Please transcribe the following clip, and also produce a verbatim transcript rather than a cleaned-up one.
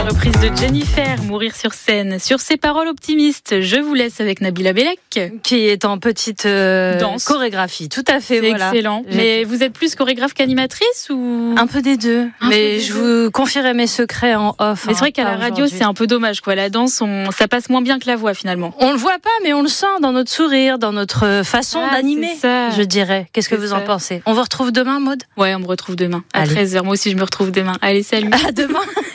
Reprise de Jennifer, Mourir sur scène. Sur ces paroles optimistes, je vous laisse avec Nabila Bellec. Qui est en petite euh, danse. Chorégraphie, tout à fait. C'est voilà. excellent. J'ai... Mais vous êtes plus chorégraphe qu'animatrice ou Un peu des deux. Un mais des je deux. vous confierai mes secrets en off. Mais c'est hein, vrai qu'à la radio, aujourd'hui. c'est un peu dommage, quoi. La danse, on... ça passe moins bien que la voix, finalement. On le voit pas, mais on le sent dans notre sourire, dans notre façon Ah, d'animer, c'est ça. je dirais. Qu'est-ce que C'est vous ça. en pensez? On vous retrouve demain, Maud? Ouais, on me retrouve demain à Allez. treize heures. Moi aussi, je me retrouve demain. Allez, salut. À demain.